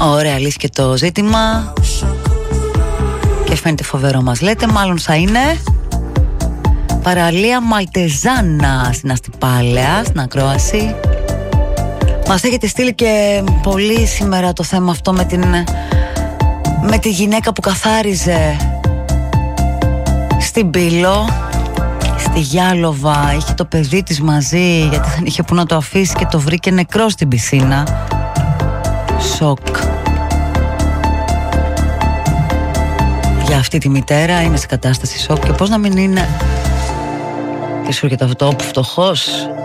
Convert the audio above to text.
Ωραία, λύση και το ζήτημα. Και φαίνεται φοβερό, μας λέτε. Μάλλον θα είναι παραλία Μαλτεζάνα στην Αστυπάλαια, στην ακρόαση. Μας έχετε στείλει και πολύ σήμερα το θέμα αυτό με τη γυναίκα που καθάριζε στην Πύλο, στη Γιάλοβα. Είχε το παιδί της μαζί γιατί δεν είχε που να το αφήσει και το βρήκε νεκρό στην πισίνα. Σοκ. Για αυτή τη μητέρα είναι σε κατάσταση σοκ. Και πώς να μην είναι. Και σου έρχεται αυτό που φτωχός